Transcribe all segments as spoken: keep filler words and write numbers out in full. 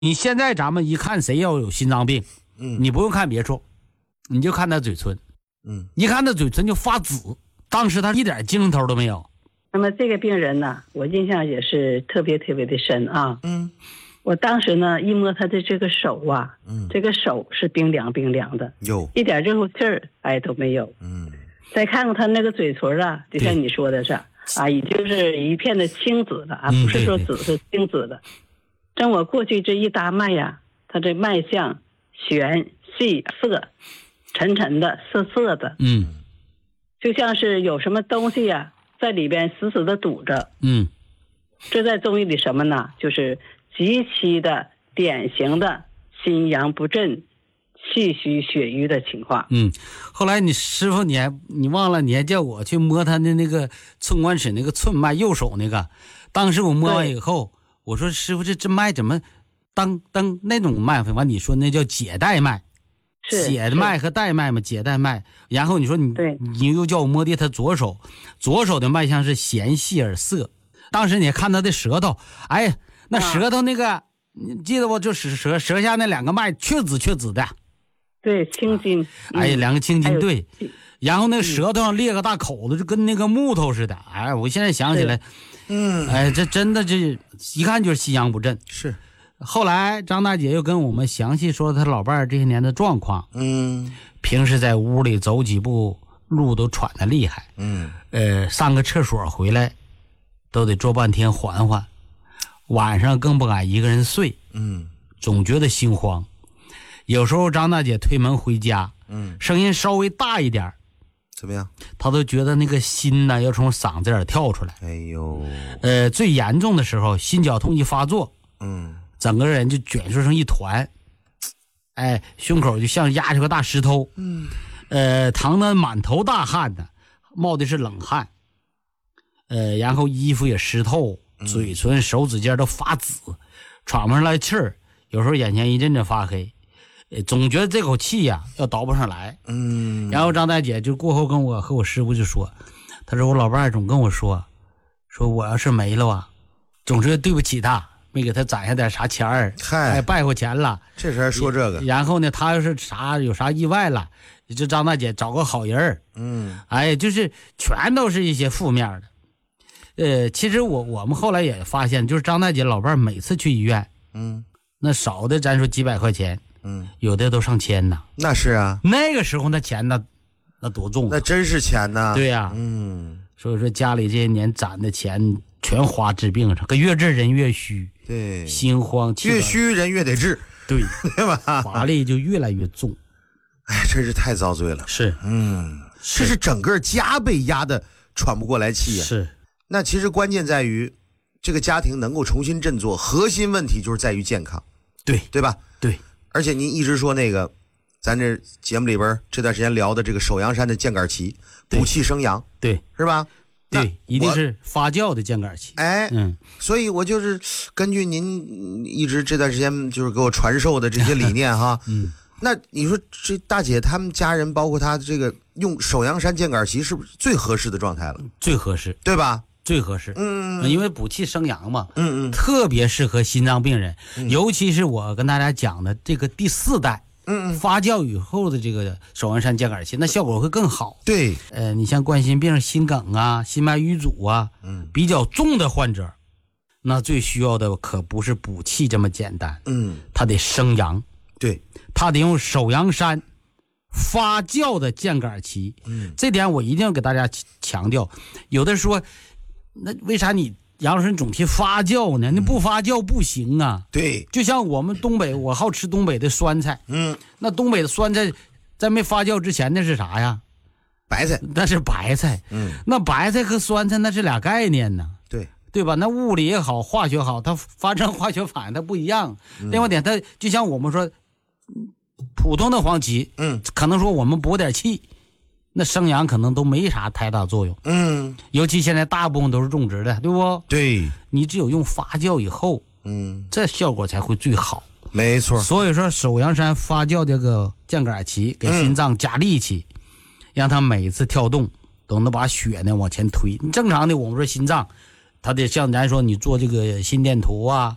你现在咱们一看谁要有心脏病， 嗯， 你不用看别处，你就看他嘴唇， 嗯， 一看他嘴唇就发紫，当时他一点精神头都没有。 那么这个病人呢，我印象也是特别特别的深啊。 嗯， 我当时呢一摸他的这个手啊， 嗯， 这个手是冰凉冰凉的， 有一点热乎气儿哎都没有。 嗯， 再看看他那个嘴唇啊，就像你说的是啊，已经是一片的青紫的啊，不是说紫，是青紫的。等我过去这一搭脉呀，他这脉象玄细涩，沉沉的涩涩的， 嗯， 就像是有什么东西呀、啊、在里边死死的堵着。 嗯， 这在中医里什么呢？就是极其的典型的心阳不振、气虚血瘀的情况。 嗯，后来你师傅你还你忘了，你还叫我去摸他的那个寸关尺那个寸脉，右手那个。当时我摸完以后，我说师傅这这脉怎么当当那种脉？完你说那叫解带脉，血脉和带脉嘛，解带脉。然后你说你你又叫我摸的他左手，左手的脉象是弦细而涩。当时你看他的舌头，哎，那舌头那个，啊、你记得不？就是舌舌下那两个脉，确紫确紫的。 对，青筋。 哎呀，两个青筋，对。然后那个舌头上裂个大口子，就跟那个木头似的。哎，我现在想起来， 嗯， 哎，这真的这一看就是心阳不振。 是。 后来张大姐又跟我们详细说她老伴儿这些年的状况。 嗯， 平时在屋里走几步路都喘得厉害。 嗯， 呃，上个厕所回来都得坐半天缓缓，晚上更不敢一个人睡。 嗯， 总觉得心慌。有时候张大姐推门回家， 嗯， 声音稍微大一点， 怎么样？ 她都觉得那个心呢要从嗓子眼跳出来。 哎呦， 呃，最严重的时候，心绞痛一发作， 嗯， 整个人就卷缩成一团，哎，胸口就像压着个大石头， 嗯， 呃，疼得满头大汗的，冒的是冷汗，呃，然后衣服也湿透，嘴唇、手指尖都发紫，喘不上来气儿，有时候眼前一阵阵发黑。总觉得这口气呀、啊、要倒不上来。 嗯， 然后张大姐就过后跟我和我师傅就说，他说我老伴儿总跟我说，说我要是没了啊，总是对不起他，没给他攒下点啥钱儿， 嗨， 拜过钱了， 这时还说这个。 然后呢，他要是啥有啥意外了，就张大姐找个好人儿。 嗯， 哎，就是全都是一些负面的。呃，其实我我们后来也发现，就是张大姐老伴儿每次去医院， 嗯， 那少的咱说几百块钱。 嗯， 有的都上千呢。 那是啊， 那个时候那钱那那多重、啊， 那真是钱呐。 对呀、啊， 嗯， 所以说家里这些年攒的钱全花治病上，可越治人越虚， 对， 心慌， 越虚人越得治， 对对吧？ 法力就越来越重。 哎，真是太遭罪了。 是， 嗯，这是整个家被压得喘不过来气呀、啊。 是， 那其实关键在于这个家庭能够重新振作，核心问题就是在于健康， 对对吧？ 对。 而且您一直说那个，咱这节目里边这段时间聊的这个首阳山的箭杆旗，补气生阳， 对， 是吧？ 对，一定是发酵的箭杆旗。 哎， 嗯， 所以我就是根据您一直这段时间就是给我传授的这些理念哈， 嗯， 那你说这大姐他们家人，包括她这个用首阳山箭杆旗，是不是最合适的状态了？ 最合适， 对吧？ 最合适， 嗯， 因为补气生阳嘛， 嗯嗯， 特别适合心脏病人，嗯、尤其是我跟大家讲的这个第四代， 嗯嗯， 发酵以后的这个首阳山箭杆旗，那效果会更好。 对， 呃，你像冠心病、心梗啊、心脉瘀阻啊， 嗯， 比较重的患者，那最需要的可不是补气这么简单， 嗯， 他得生阳， 对， 他得用首阳山发酵的箭杆旗， 嗯， 这点我一定要给大家强调。有的说，那为啥你杨老师你总提发酵呢？那不发酵不行啊。 对， 就像我们东北，我好吃东北的酸菜。 嗯， 那东北的酸菜在没发酵之前那是啥呀？ 白菜， 那是白菜。 嗯， 那白菜和酸菜那是俩概念呢。 对， 对吧？那物理也好，化学好，它发生化学反应它不一样。 嗯、 另外点，它就像我们说，普通的黄芪， 嗯， 可能说我们补点气。那生阳可能都没啥太大作用， 嗯， 尤其现在大部分都是种植的，对不？ 对， 你只有用发酵以后， 嗯， 这效果才会最好。 没错。 所以说，首阳山发酵这个箭杆旗给心脏加力气，嗯、让它每次跳动都能把血呢往前推。正常的我们说心脏，它得像咱说你做这个心电图啊，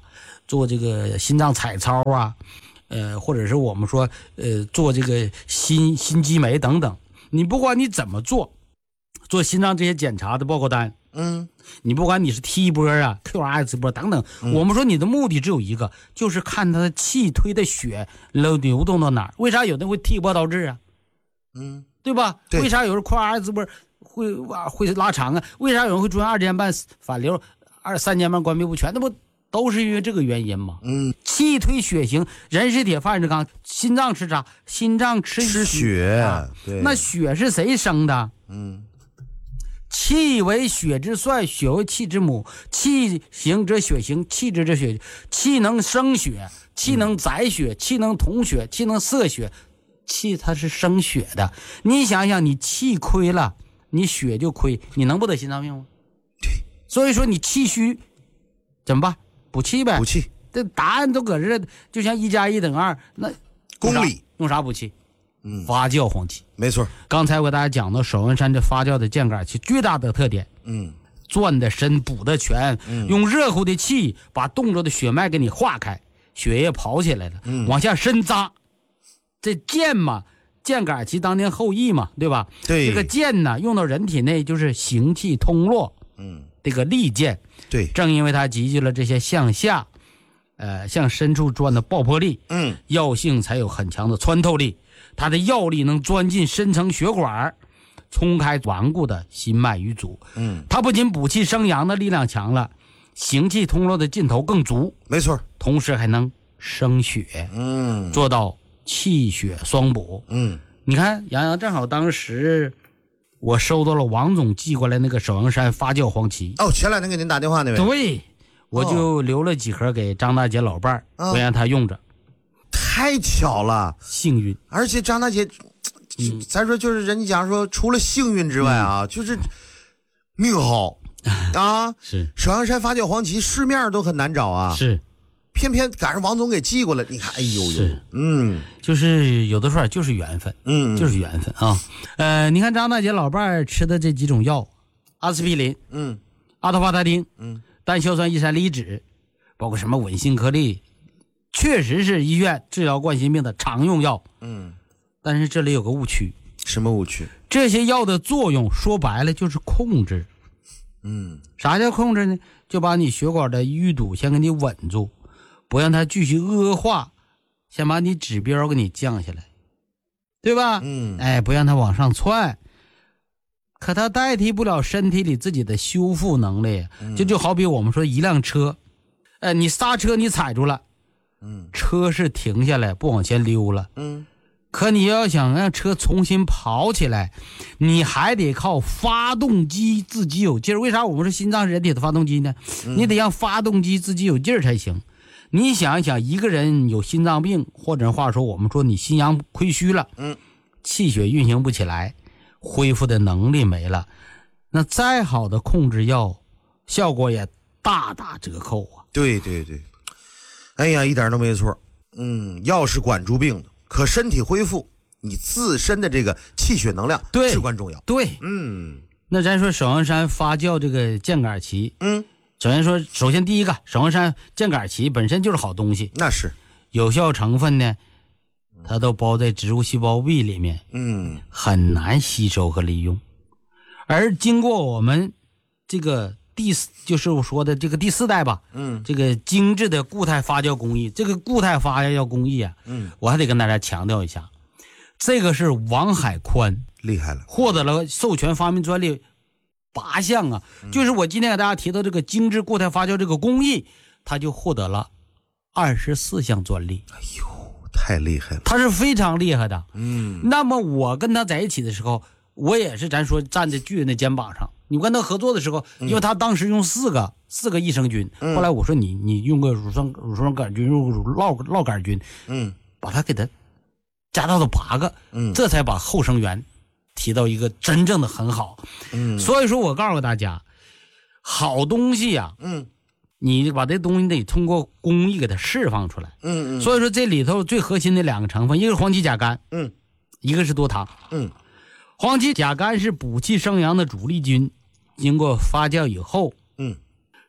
做这个心脏彩超啊，呃，或者是我们说呃做这个心心肌酶等等，你不管你怎么做，做心脏这些检查的报告单， 嗯， 你不管你是 T 波啊、Q R S 波等等， 嗯、 我们说你的目的只有一个，就是看他的气推的血流流动到哪儿。为啥有的会 T 波导致啊？ 嗯， 对吧？ 对， 为啥有人 Q R S 波会会拉长啊？为啥有人会出现二尖瓣反流、二三尖瓣关闭不全？那不都是因为这个原因吗？ 嗯， 气推血型，人是铁，饭是钢，心脏吃啥？心脏吃吃血， 啊、 对， 那血是谁生的？ 嗯。 气为血之帅，血为气之母。气行则血行，气之则血。气能生血，气能载血，气能统血，气能摄血。气它是生血的。你想想，你气亏了，你血就亏，你能不得心脏病吗？ 对。 所以说你气虚怎么办？补气呗。 补气。 这答案都搁这，就像一加一等于二，那公理用啥补气？ 嗯， 发酵黄芪， 没错。 刚才我给大家讲到首恩山这发酵的健杆气最大的特点， 嗯， 攥的深，补的全， 嗯、 用热乎的气把冻着的血脉给你化开，血液跑起来了， 嗯、 往下深扎。这健嘛，健杆气当年后羿嘛，对吧？ 对， 这个健呢，用到人体内就是行气通络， 嗯， 这个利健。 对， 正因为它集聚了这些向下，呃，向深处钻的爆破力， 嗯， 药性才有很强的穿透力。它的药力能钻进深层血管，冲开顽固的心脉瘀阻。 嗯， 它不仅补气生阳的力量强了，行气通络的劲头更足。 没错， 同时还能生血， 嗯， 做到气血双补。 嗯， 你看杨洋正好当时我收到了王总寄过来那个首阳山发酵黄芪。 哦，前两天给您打电话那位。 对，我就留了几盒给张大姐老伴儿，我、哦、让她用着。 太巧了， 幸运。 而且张大姐，嗯、咱说就是人家讲说，除了幸运之外啊，嗯、就是命好啊。 是首阳山发酵黄芪市面都很难找啊， 是， 偏偏赶上王总给寄过来，你看，哎呦呦，嗯， 就是有的时候就是缘分， 嗯， 就是缘分啊。呃，你看张大姐老伴儿吃的这几种药，阿司匹林， 嗯， 阿托伐他汀， 嗯， 单硝酸异山梨酯，包括什么稳心颗粒。确实是医院治疗冠心病的常用药， 嗯， 但是这里有个误区。 什么误区？ 这些药的作用说白了就是控制， 嗯， 啥叫控制呢？就把你血管的淤堵先给你稳住，不让它继续恶化，先把你指标给你降下来，对吧？ 嗯， 哎，不让它往上窜，可它代替不了身体里自己的修复能力。 嗯、 就就好比我们说一辆车，哎，你刹车你踩住了。 嗯， 车是停下来不往前溜了， 嗯， 可你要想让车重新跑起来，你还得靠发动机自己有劲儿。为啥我们说心脏是人体的发动机呢？ 嗯、 你得让发动机自己有劲儿才行。你想一想，一个人有心脏病，或者话说我们说你心阳亏虚了， 嗯， 气血运行不起来，恢复的能力没了，那再好的控制药，效果也大打折扣啊。 对对对。哎呀，一点都没错。嗯，药是管住病的，可身体恢复，你自身的这个气血能量至关重要。 对， 嗯， 那咱说首阳山发酵这个健杆芪， 嗯， 首先说，首先第一个，首阳山健杆芪本身就是好东西， 那是有效成分呢，它都包在植物细胞壁里面， 嗯， 很难吸收和利用，而经过我们这个。第四就是我说的这个第四代吧， 嗯， 这个精致的固态发酵工艺，这个固态发酵工艺啊， 嗯， 我还得跟大家强调一下，这个是王海宽厉害了， 获得了授权发明专利八项啊， 嗯、 就是我今天给大家提到这个精致固态发酵这个工艺，他就获得了二十四项专利。 哎呦，太厉害了， 他是非常厉害的。 嗯， 那么我跟他在一起的时候，我也是咱说站在巨人的肩膀上。你跟他合作的时候，因为他当时用四个、嗯、四个益生菌， 嗯、 后来我说你你用个乳酸乳酸杆菌，用酪酪杆菌， 嗯， 把它给他加到了八个， 嗯， 这才把后生元提到一个真正的很好。 嗯， 所以说我告诉大家，好东西呀、啊， 嗯， 你把这东西得通过工艺给它释放出来。 嗯嗯。 所以说这里头最核心的两个成分，一个是黄芪甲苷， 嗯， 一个是多糖， 嗯。 黄芪甲苷是补气生阳的主力军，经过发酵以后， 嗯，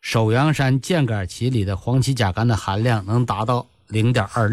首阳山箭杆萁里的黄芪甲苷的含量能达到零点二六。